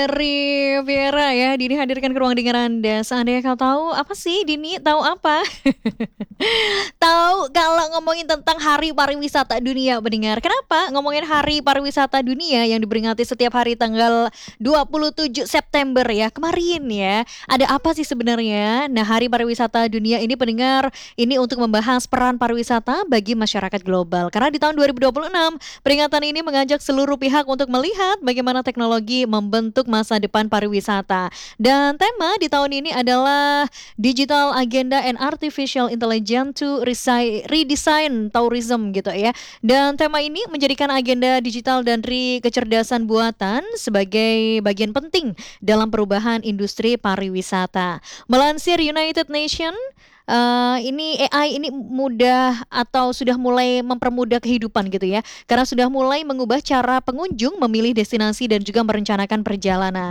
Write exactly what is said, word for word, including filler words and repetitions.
Dari Viera ya, Dini hadirkan ke ruang dengar Anda. Seandainya kau tahu, apa sih Dini? Tahu apa? Tahu kalau ngomongin tentang Hari Pariwisata Dunia pendengar. Kenapa ngomongin Hari Pariwisata Dunia yang diperingati setiap hari tanggal dua puluh tujuh September ya, kemarin ya. Ada apa sih sebenarnya? Nah, Hari Pariwisata Dunia ini pendengar, ini untuk membahas peran pariwisata bagi masyarakat global. Karena di tahun dua ribu dua puluh enam, peringatan ini mengajak seluruh pihak untuk melihat bagaimana teknologi membentuk masa depan pariwisata. Dan tema di tahun ini adalah Digital Agenda and Artificial Intelligence to Resi- Redesign Tourism gitu ya. Dan tema ini menjadikan agenda digital dan re kecerdasan buatan sebagai bagian penting dalam perubahan industri pariwisata. Melansir United Nations, eh, ini A I ini mudah atau sudah mulai mempermudah kehidupan gitu ya. Karena sudah mulai mengubah cara pengunjung memilih destinasi dan juga merencanakan perjalanan.